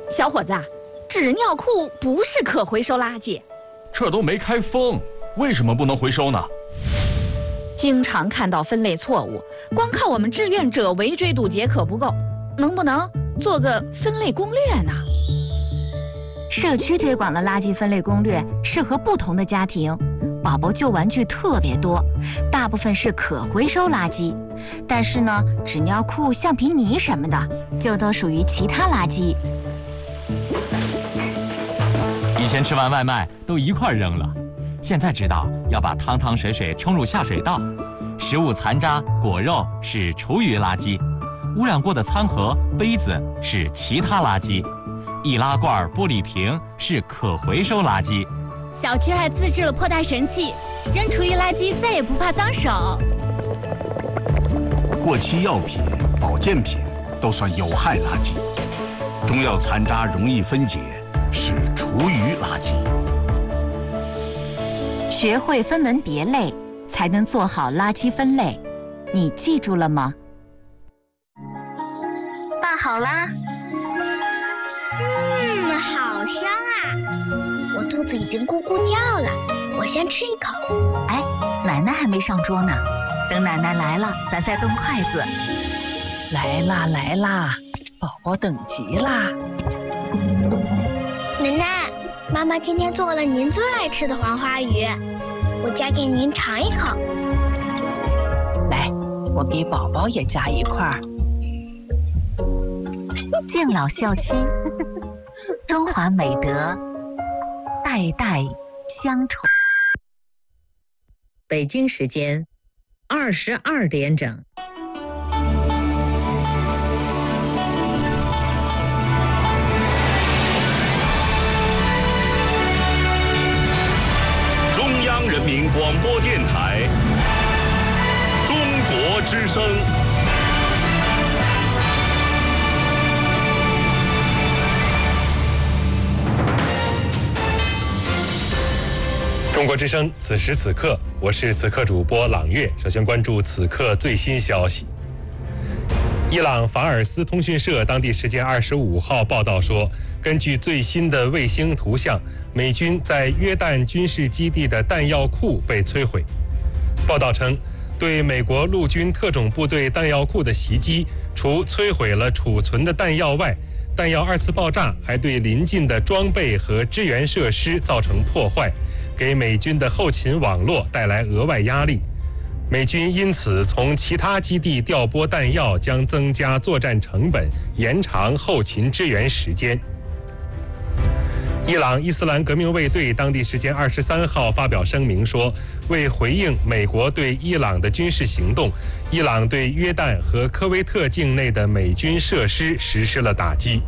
小伙子，纸尿裤不是可回收垃圾。 这都没开封，为什么不能回收呢？ 经常看到分类错误，光靠我们志愿者围追堵截可不够，能不能做个分类攻略呢？ 社区推广的垃圾分类攻略适合不同的家庭。宝宝旧玩具特别多，大部分是可回收垃圾，但是呢，纸尿裤、橡皮泥什么的就都属于其他垃圾。 以前吃完外卖都一块扔了，现在知道要把汤汤水水冲入下水道。食物残渣、果肉是厨余垃圾，污染过的餐盒、杯子是其他垃圾，易拉罐、玻璃瓶是可回收垃圾。 小区还自制了破袋神器，扔厨余垃圾再也不怕脏手。 过期药品、保健品都算有害垃圾，中药残渣容易分解，是厨余垃圾。 学会分门别类，才能做好垃圾分类。你记住了吗？ 拌好啦。 好香啊！我肚子已经咕咕叫了，我先吃一口。 哎，奶奶还没上桌呢，等奶奶来了，咱再动筷子。 来啦来啦，宝宝等急啦！ 奶奶，妈妈今天做了您最爱吃的黄花鱼，我夹给您尝一口。 来，我给宝宝也夹一块。 敬老孝亲，中华美德，代代相传。 北京时间22点整。 中央人民广播电台，中国之声。中国之声，此时此刻，我是此刻主播朗月。首先关注此刻最新消息。伊朗法尔斯通讯社当地时间25号报道说，根据最新的卫星图像，美军在约旦军事基地的弹药库被摧毁。报道称，对美国陆军特种部队弹药库的袭击，除摧毁了储存的弹药外，弹药二次爆炸还对邻近的装备和支援设施造成破坏，给美军的后勤网络带来额外压力。美军因此从其他基地调拨弹药，将增加作战成本，延长后勤支援时间。伊朗伊斯兰革命卫队当地时间23号发表声明说，为回应美国对伊朗的军事行动，伊朗对约旦和科威特境内的美军设施实施了打击。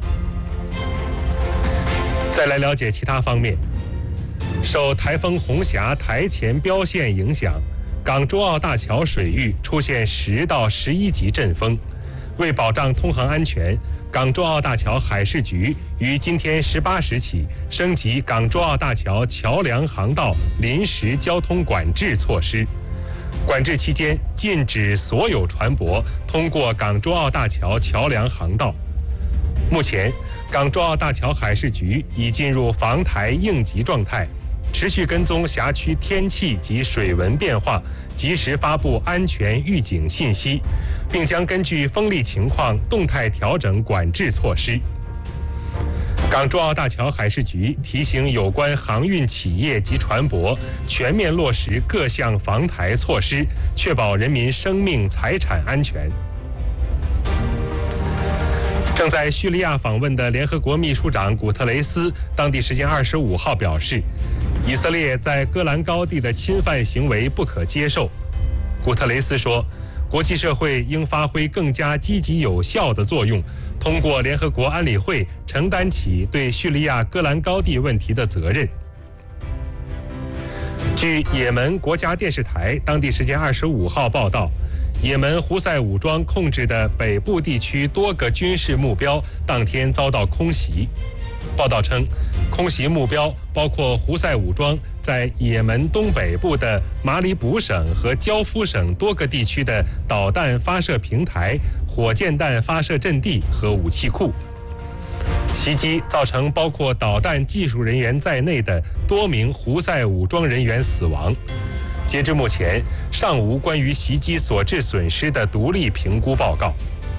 再来了解其他方面。受台风红霞台前标线影响，港珠澳大桥水域出现10到11级阵风。为保障通航安全，港珠澳大桥海事局于今天18时起升级港珠澳大桥桥梁航道临时交通管制措施。管制期间，禁止所有船舶通过港珠澳大桥桥梁航道。目前，港珠澳大桥海事局已进入防台应急状态，持续跟踪辖区天气及水文变化，及时发布安全预警信息，并将根据风力情况动态调整管制措施。港珠澳大桥海事局提醒有关航运企业及船舶全面落实各项防台措施，确保人民生命财产安全。正在叙利亚访问的联合国秘书长古特雷斯当地时间25号表示，以色列在戈兰高地的侵犯行为不可接受。古特雷斯说，国际社会应发挥更加积极有效的作用，通过联合国安理会承担起对叙利亚戈兰高地问题的责任。据也门国家电视台当地时间25号报道，也门胡塞武装控制的北部地区多个军事目标当天遭到空袭。报道称，空袭目标包括胡塞武装在也门东北部的马里卜省和焦夫省多个地区的导弹发射平台、火箭弹发射阵地和武器库。 袭击造成包括导弹技术人员在内的多名胡塞武装人员死亡。截至目前，尚无关于袭击所致损失的独立评估报告。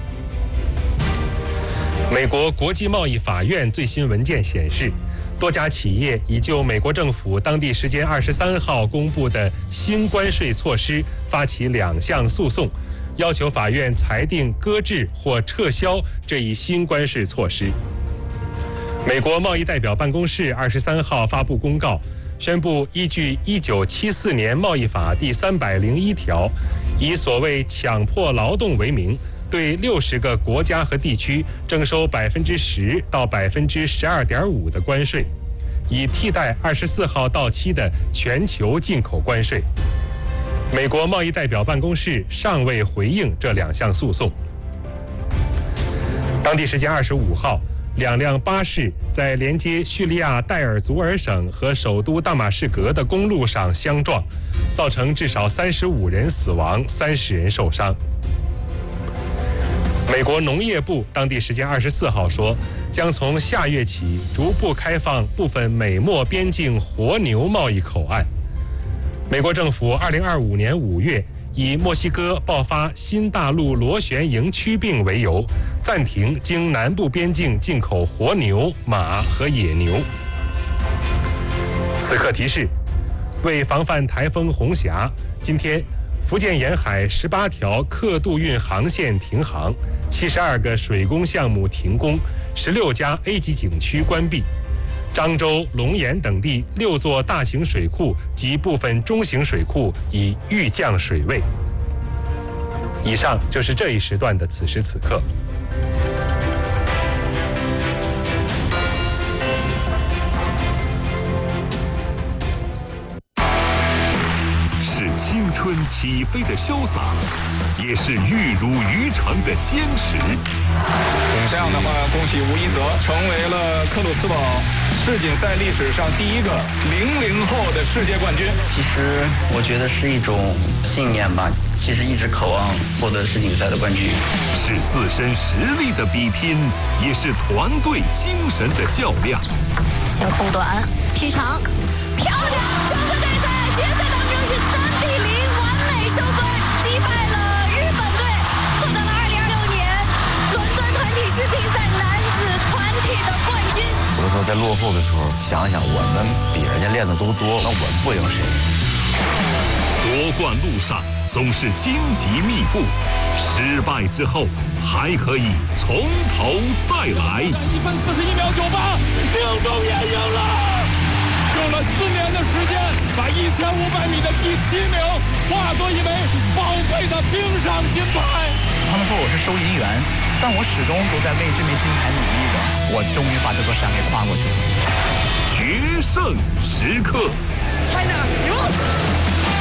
美国国际贸易法院最新文件显示，多家企业已就美国政府当地时间23号公布的新关税措施发起2项诉讼，要求法院裁定搁置或撤销这一新关税措施。美国贸易代表办公室23号发布公告，宣布依据1974年贸易法第301条，以所谓强迫劳动为名，对60个国家和地区征收10%到12.5%的关税，以替代24号到期的全球进口关税。美国贸易代表办公室尚未回应这2项诉讼。当地时间25号，2辆巴士在连接叙利亚戴尔祖尔省和首都大马士革的公路上相撞，造成至少35人死亡，30人受伤。美国农业部当地时间24号说，将从下月起逐步开放部分美墨边境活牛贸易口岸。美国政府2025年5月以墨西哥爆发新大陆螺旋营区病为由，暂停经南部边境进口活牛、马和野牛。此刻提示，为防范台风红霞，今天福建沿海18条客渡运航线停航，72个水工项目停工，16家 A 级景区关闭。漳州、龙岩等地6座大型水库及部分中型水库已预降水位。以上就是这一时段的此时此刻。 是青春起飞的潇洒，也是玉如于成的坚持。 这样的话，恭喜吴一泽成为了克鲁斯堡世锦赛历史上第一个00后的世界冠军。 其实我觉得是一种信念吧，其实一直渴望获得世锦赛的冠军。 是自身实力的比拼，也是团队精神的较量。 小空短，劈长，漂亮！中国队在决赛当中是3-0完美收官，击败了日本队，获得了2026年伦敦团体世乒赛男子团体的冠军。 有的时候在落后的时候，想想我们比人家练的都多，那我们不赢谁？ 夺冠路上总是荆棘密布，失败之后还可以从头再来。 1分41秒98，宁东也赢了，用了4年的时间，把1500米的第7名化作一枚宝贵的冰上金牌。 他们说我是收银员，但我始终都在为这枚金牌努力着。我终于把这座山给跨过去了。 决胜时刻 ，China 赢！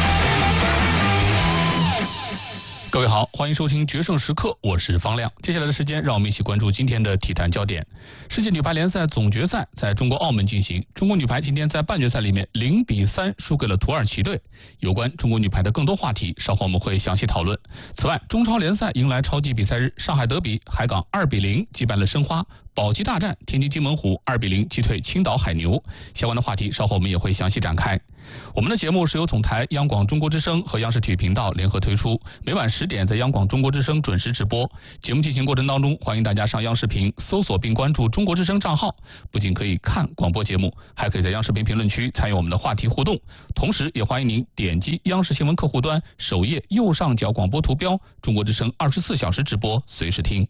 各位好，欢迎收听《决胜时刻》，我是方亮。接下来的时间，让我们一起关注今天的体坛焦点。世界女排联赛总决赛在中国澳门进行，中国女排今天在半决赛里面0-3输给了土耳其队。有关中国女排的更多话题，稍后我们会详细讨论。此外，中超联赛迎来超级比赛日，上海德比，海港2-0击败了申花；保级大战，天津津门虎2-0击退青岛海牛。相关的话题，稍后我们也会详细展开。我们的节目是由总台央广中国之声和央视体育频道联合推出，每晚10点在央广中国之声准时直播。节目进行过程当中，欢迎大家上央视频搜索并关注中国之声账号，不仅可以看广播节目，还可以在央视频评论区参与我们的话题互动。同时也欢迎您点击央视新闻客户端首页右上角广播图标，中国之声24小时直播，随时听。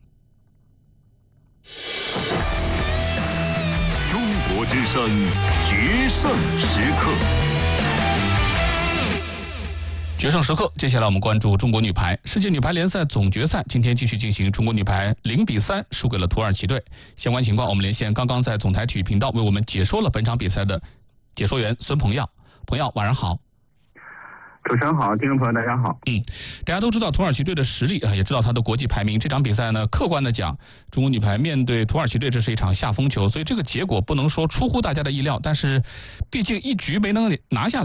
中国之声决胜时刻。 决胜时刻，接下来我们关注中国女排世界女排联赛总决赛，今天继续进行，中国女排0-3输给了土耳其队。相关情况，我们连线刚刚在总台体育频道为我们解说了本场比赛的解说员孙鹏耀。鹏耀，晚上好。 主持人好，听众朋友大家好。 大家都知道土耳其队的实力啊，也知道他的国际排名。这场比赛呢，客观的讲，中国女排面对土耳其队，这是一场下风球，所以这个结果不能说出乎大家的意料，但是毕竟一局没能拿下来，多少还是让大家觉得有点遗憾。怎么评价中国女排的发挥？ 嗯，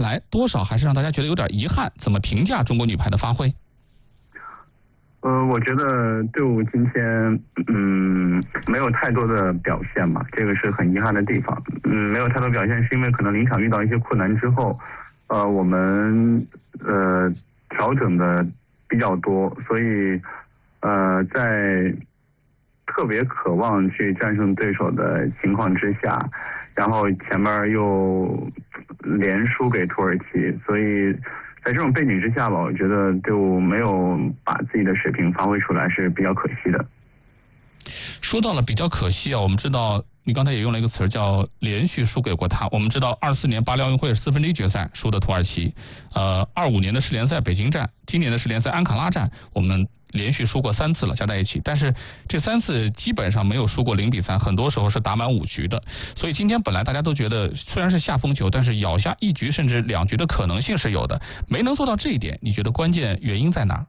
我觉得队伍今天没有太多的表现吧，这个是很遗憾的地方。没有太多表现是因为可能临场遇到一些困难之后，我们调整的比较多，所以在特别渴望去战胜对手的情况之下，然后前面又连输给土耳其，所以在这种背景之下吧，我觉得队伍没有把自己的水平发挥出来是比较可惜的。 说到了比较可惜啊，我们知道你刚才也用了一个词叫连续输给过他。我们知道24年巴黎奥运会1/4决赛输的土耳其，25年的世联赛北京站，今年的世联赛安卡拉站，我们连续输过3次了，加在一起。但是这3次基本上没有输过0比3，很多时候是打满5局的。所以今天本来大家都觉得虽然是下风球，但是咬下1局甚至2局的可能性是有的，没能做到这一点。你觉得关键原因在哪？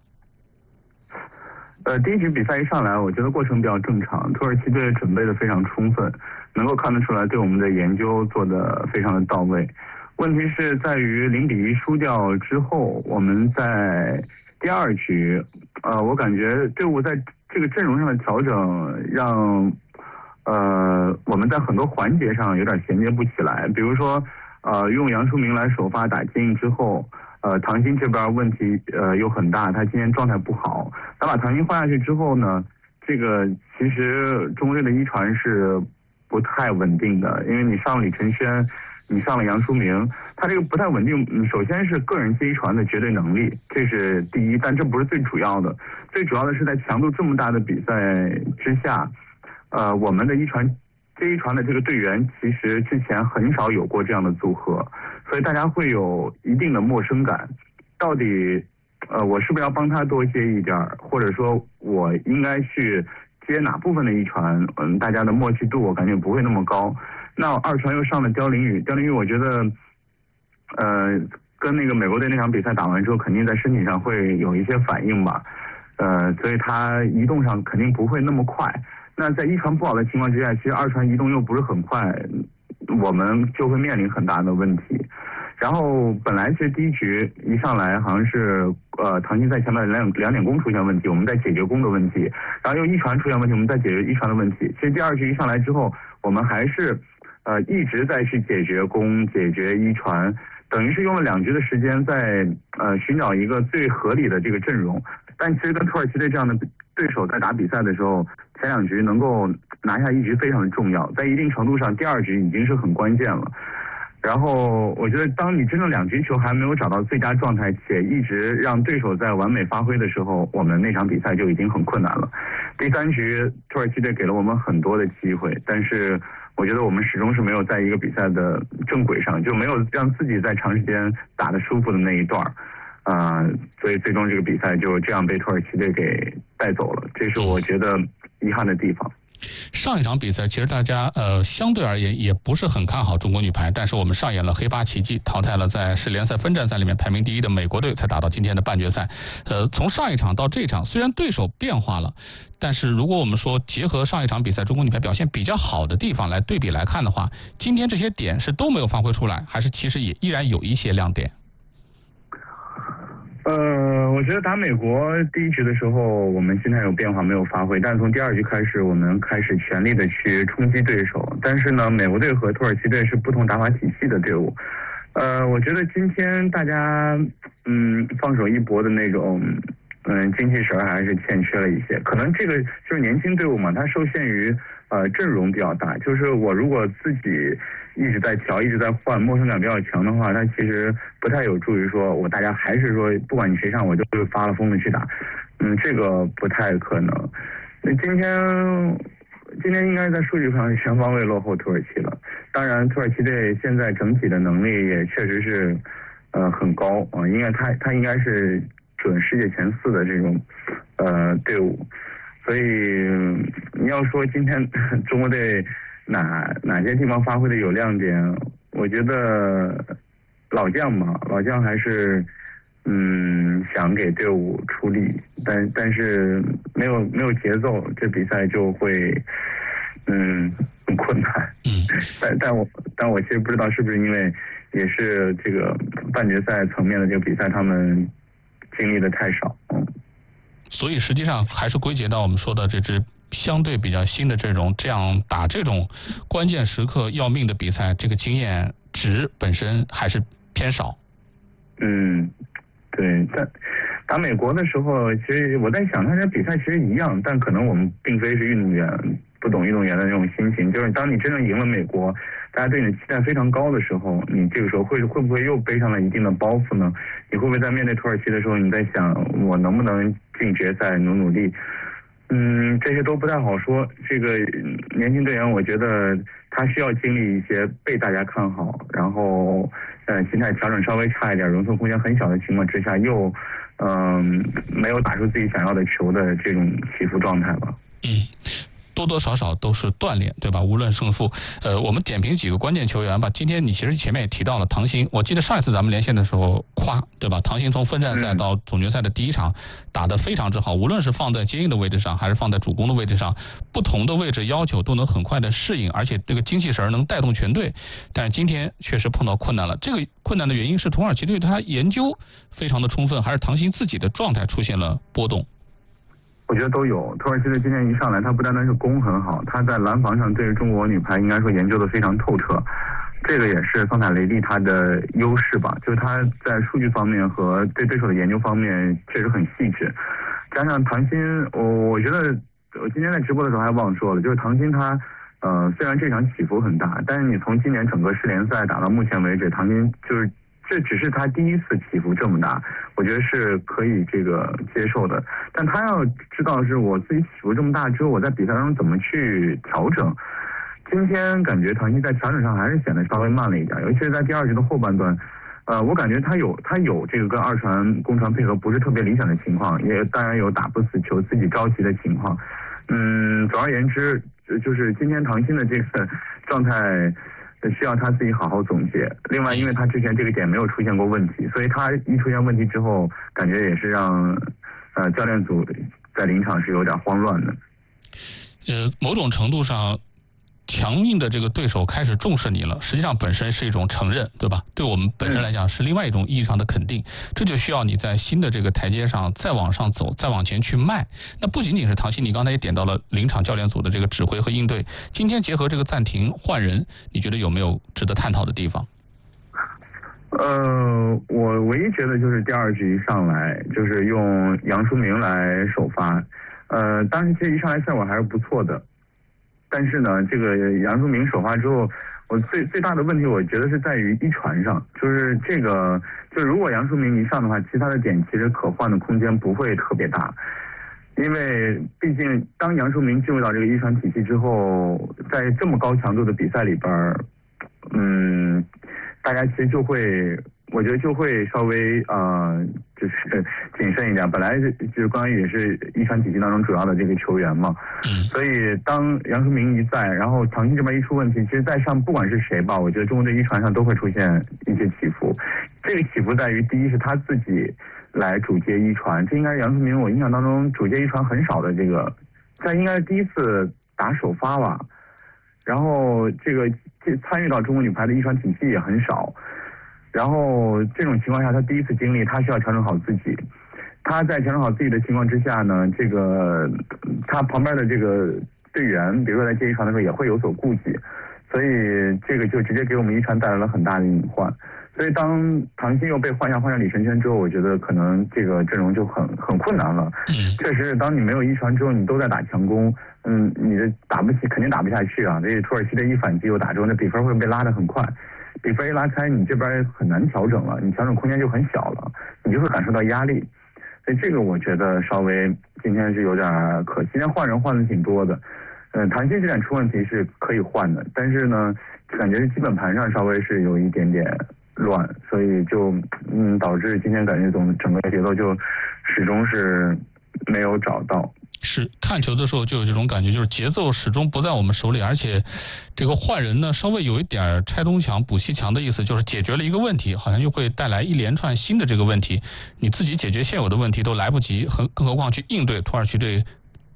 第一局比赛一上来，我觉得过程比较正常，土耳其队准备的非常充分，能够看得出来对我们的研究做得非常的到位。问题是在于0比1输掉之后，我们在第2局，我感觉队伍在这个阵容上的调整让我们在很多环节上有点衔接不起来。比如说用杨淑明来首发打接应之后，唐鑫这边问题又很大，他今天状态不好。他把唐鑫换下去之后呢，这个其实中国队的一传是不太稳定的，因为你上了李承轩，你上了杨淑明，他这个不太稳定。首先是个人接一传的绝对能力，这是第一，但这不是最主要的。最主要的是在强度这么大的比赛之下，我们的接一传的这个队员其实之前很少有过这样的组合，所以大家会有一定的陌生感。到底我是不是要帮他多接一点，或者说我应该去接哪部分的一传？大家的默契度我感觉不会那么高。那2传又上了刁琳宇，我觉得跟那个美国队那场比赛打完之后，肯定在身体上会有一些反应吧，所以他移动上肯定不会那么快。那在一传不好的情况之下，其实2传移动又不是很快，我们就会面临很大的问题。然后本来其实第一局一上来好像是唐鑫在前面两点攻出现问题，我们在解决攻的问题，然后又一传出现问题，我们在解决一传的问题。其实第2局一上来之后，我们还是一直在去解决攻、解决一传，等于是用了2局的时间在寻找一个最合理的这个阵容。但其实跟土耳其队这样的对手在打比赛的时候，前2局能够拿下1局非常的重要，在一定程度上第2局已经是很关键了。然后我觉得当你真正2局球还没有找到最佳状态，且一直让对手在完美发挥的时候，我们那场比赛就已经很困难了。第3局土耳其队给了我们很多的机会，但是我觉得我们始终是没有在一个比赛的正轨上，就没有让自己在长时间打得舒服的那一段所以最终这个比赛就这样被土耳其队给带走了，这是我觉得遗憾的地方。 上一场比赛其实大家相对而言也不是很看好中国女排，但是我们上演了黑八奇迹，淘汰了在世联赛分站赛里面排名第1的美国队，才打到今天的半决赛。从上一场到这一场，虽然对手变化了，但是如果我们说结合上一场比赛中国女排表现比较好的地方来对比来看的话，今天这些点是都没有发挥出来，还是其实也依然有一些亮点？ 我觉得打美国第1局的时候，我们心态有变化，没有发挥。但是从第2局开始，我们开始全力的去冲击对手。但是呢，美国队和土耳其队是不同打法体系的队伍。我觉得今天大家放手一搏的那种精气神还是欠缺了一些。可能这个就是年轻队伍嘛，它受限于阵容比较大。就是我如果自己一直在调，一直在换，陌生感比较强的话，它其实不太有助于说大家还是说不管你谁上我就会发了疯的去打，这个不太可能。今天应该在数据上全方位落后土耳其了。当然土耳其队现在整体的能力也确实是很高应该他应该是准世界前4的这种队伍。所以你要说今天中国队哪些地方发挥的有亮点，我觉得老将还是想给队伍出力，但是没有节奏，这比赛就会很困难。但我其实不知道是不是因为也是这个半决赛层面的这个比赛他们经历的太少。 所以实际上还是归结到我们说的这支相对比较新的这样打这种关键时刻要命的比赛，这个经验值本身还是偏少。 对，在打美国的时候，其实我在想，他这比赛其实一样，但可能我们并非是运动员，不懂运动员的那种心情。就是当你真正赢了美国，大家对你的期待非常高的时候，你这个时候会不会又背上了一定的包袱呢？你会不会在面对土耳其的时候，你在想我能不能进决赛，努力？这些都不太好说。这个年轻队员，我觉得他需要经历一些被大家看好，然后心态调整稍微差一点，容错空间很小的情况之下，又没有打出自己想要的球的这种起伏状态吧。 多多少少都是锻炼，对吧？无论胜负，我们点评几个关键球员吧。今天你其实前面也提到了唐鑫，我记得上一次咱们连线的时候夸，对吧？唐鑫从分站赛到总决赛的第一场打得非常之好，无论是放在接应的位置上，还是放在主攻的位置上，不同的位置要求都能很快的适应，而且这个精气神能带动全队。但是今天确实碰到困难了，这个困难的原因是土耳其队他研究非常的充分，还是唐鑫自己的状态出现了波动？ 我觉得都有。土耳其队今天一上来，他不单单是攻很好，他在拦防上对于中国女排应该说研究的非常透彻。这个也是桑塔雷利他的优势吧，就是他在数据方面和对对手的研究方面确实很细致。加上唐鑫，我觉得我今天在直播的时候还忘说了，就是唐鑫他虽然这场起伏很大，但是你从今年整个世联赛打到目前为止，唐鑫就是这只是他第一次起伏这么大，我觉得是可以这个接受的。但他要知道是我自己起伏这么大之后，我在比赛当中怎么去调整。今天感觉唐鑫在调整上还是显得稍微慢了一点，尤其是在第二局的后半段，我感觉他有这个跟二传攻传配合不是特别理想的情况，也当然有打不死球自己着急的情况。总而言之，就是今天唐鑫的这个状态需要他自己好好总结。另外，因为他之前这个点没有出现过问题，所以他一出现问题之后，感觉也是让教练组在临场是有点慌乱的。 某种程度上，强硬的这个对手开始重视你了，实际上本身是一种承认，对吧？对我们本身来讲是另外一种意义上的肯定，这就需要你在新的这个台阶上再往上走，再往前去迈。那不仅仅是唐鑫，你刚才也点到了临场教练组的这个指挥和应对，今天结合这个暂停换人，你觉得有没有值得探讨的地方？ 我唯一觉得就是第二局上来就是用杨淑明来首发，当然其实一上来效果还是不错的。但是呢，这个杨淑明首发之后，我最大的问题，我觉得是在于一传上，就是这个，就如果杨淑明一上的话，其他的点其实可换的空间不会特别大，因为毕竟当杨淑明进入到这个一传体系之后，在这么高强度的比赛里边，大家其实就会，我觉得就会稍微就是谨慎一点。本来就是关羽也是一传体系当中主要的这个球员嘛，所以当杨淑明一在，然后唐鑫这边一出问题，其实在上不管是谁吧，我觉得中国队一传上都会出现一些起伏。这个起伏在于，第一是他自己来主接一传，这应该是杨淑明我印象当中主接一传很少的这个，他应该是第一次打首发吧。然后这参与到中国女排的一传体系也很少。然后这种情况下，他第一次经历，他需要调整好自己。他在调整好自己的情况之下呢，这个他旁边的这个队员，比如说在接一传的时候也会有所顾忌，所以这个就直接给我们一传带来了很大的隐患。所以当唐鑫又被换上李承铉之后，我觉得可能这个阵容就很困难了。确实，当你没有一传之后，你都在打强攻，你的肯定打不下去啊。这土耳其的一反击又打中，那比分会被拉得很快。比分一拉开，你这边很难调整了，你调整空间就很小了，你就会感受到压力。所以这个我觉得稍微今天是有点可惜。今天换人换的挺多的，唐鑫这点出问题是可以换的，但是呢，感觉基本盘上稍微是有一点点乱，所以就导致今天感觉整个节奏就始终是没有找到。 是看球的时候就有这种感觉，就是节奏始终不在我们手里，而且这个换人呢稍微有一点拆东墙补西墙的意思，就是解决了一个问题，好像又会带来一连串新的这个问题，你自己解决现有的问题都来不及，更何况去应对土耳其队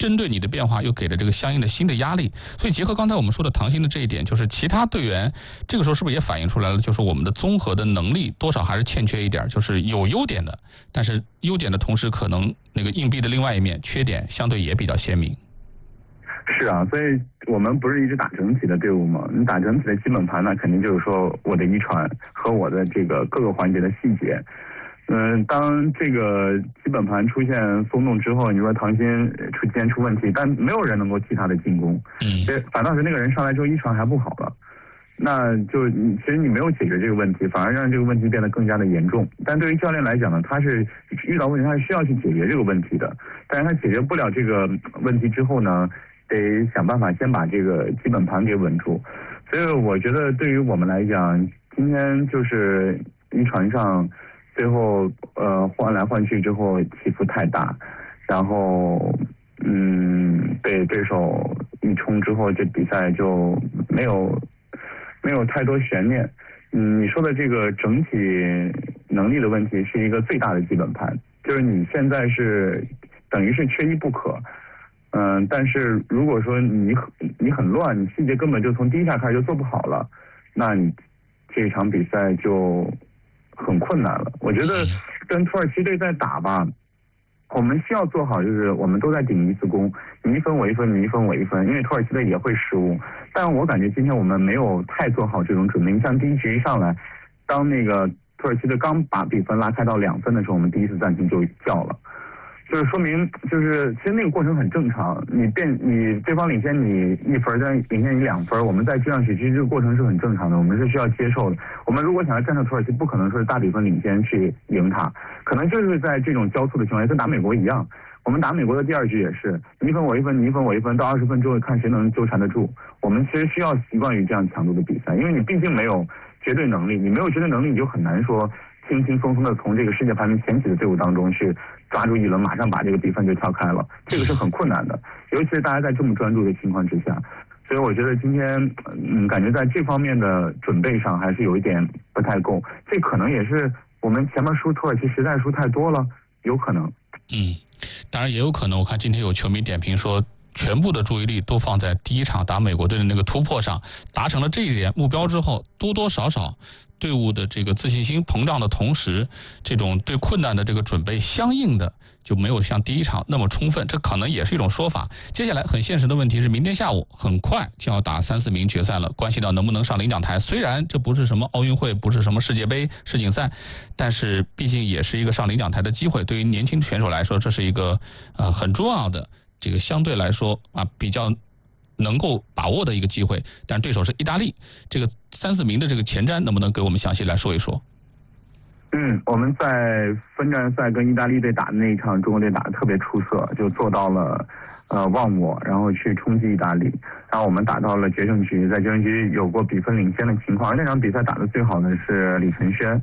针对你的变化又给了这个相应的新的压力。所以结合刚才我们说的唐鑫的这一点，就是其他队员这个时候是不是也反映出来了，就是我们的综合的能力多少还是欠缺一点，就是有优点的，但是优点的同时可能那个硬币的另外一面缺点相对也比较鲜明。 是啊，所以我们不是一直打整体的队伍吗？你打整体的基本盘呢，肯定就是说我的遗传和我的这个各个环节的细节。当这个基本盘出现松动之后，你说唐鑫今天出问题，但没有人能够替他的进攻，反倒是那个人上来之后遗传还不好了，那就其实你没有解决这个问题，反而让这个问题变得更加的严重。但对于教练来讲呢，他是遇到问题，他是需要去解决这个问题的，但是他解决不了这个问题之后呢，得想办法先把这个基本盘给稳住。所以我觉得对于我们来讲，今天就是遗传上最后换来换去之后起伏太大，然后被对手一冲之后，这比赛就没有太多悬念。你说的这个整体能力的问题是一个最大的基本盘，就是你现在是等于是缺一不可。但是如果说你很乱，你细节根本就从第一下开始就做不好了，那你这场比赛就很困难了。我觉得跟土耳其队在打吧，我们需要做好就是我们都在顶一次攻，你一分我一分，你一分我一分，因为土耳其队也会失误。但我感觉今天我们没有太做好这种准备。你像第一局一上来，当那个土耳其队刚把比分拉开到2分的时候，我们第一次暂停就叫了。就是说明，就是其实那个过程很正常。你对方领先你1分，但领先你2分，我们再追上去，其实这个过程是很正常的，我们是需要接受的。我们如果想要战胜土耳其，不可能说是大比分领先去赢它，可能就是在这种交错的情况下，跟打美国一样。我们打美国的第2局也是，你一分我一分，你一分我一分，到20分之后看谁能纠缠得住。我们其实需要习惯于这样强度的比赛，因为你毕竟没有绝对能力，你没有绝对能力，你就很难说轻轻松松的从这个世界排名前几的队伍当中去抓住一轮，马上把这个比分就跳开了，这个是很困难的，尤其是大家在这么专注的情况之下。所以我觉得今天感觉在这方面的准备上还是有一点不太够，这可能也是我们前面输土耳其实在输太多了，有可能。 当然也有可能，我看今天有球迷点评说，全部的注意力都放在第一场打美国队的那个突破上，达成了这一点目标之后，多多少少队伍的这个自信心膨胀的同时，这种对困难的这个准备相应的就没有像第一场那么充分，这可能也是一种说法。接下来很现实的问题是，明天下午很快就要打3、4名决赛了，关系到能不能上领奖台。虽然这不是什么奥运会，不是什么世界杯、世锦赛，但是毕竟也是一个上领奖台的机会。对于年轻选手来说，这是一个很重要的，这个相对来说比较能够把握的一个机会。但对手是意大利，这个3、4名的这个前瞻能不能给我们详细来说一说？ 我们在分站赛跟意大利队打的那一场，中国队打得特别出色，就做到了忘我，然后去冲击意大利，然后我们打到了决胜局，在决胜局有过比分领先的情况。那场比赛打得最好的是李承轩。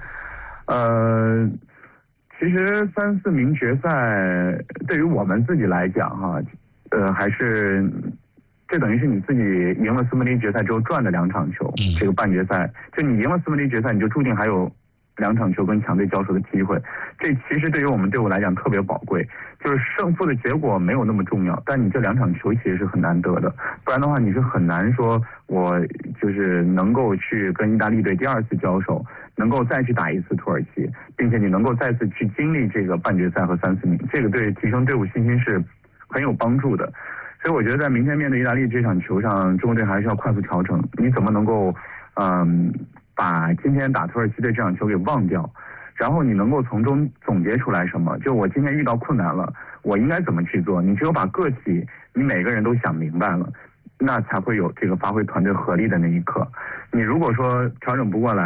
其实3、4名决赛对于我们自己来讲还是这等于是你自己赢了4分之一决赛之后赚的2场球，这个半决赛就你赢了4分之一决赛，你就注定还有2场球跟强队交手的机会，这其实对于我们队伍来讲特别宝贵。就是胜负的结果没有那么重要，但你这2场球其实是很难得的，不然的话你是很难说我就是能够去跟意大利队第2次交手，能够再去打一次土耳其，并且你能够再次去经历这个半决赛和3、4名，这个对提升队伍信心是很有帮助的。所以我觉得在明天面对意大利这场球上，中国队还是要快速调整。你怎么能够把今天打土耳其队这场球给忘掉，然后你能够从中总结出来什么？就我今天遇到困难了，我应该怎么去做？你只有把个体你每个人都想明白了，那才会有这个发挥团队合力的那一刻。你如果说调整不过来，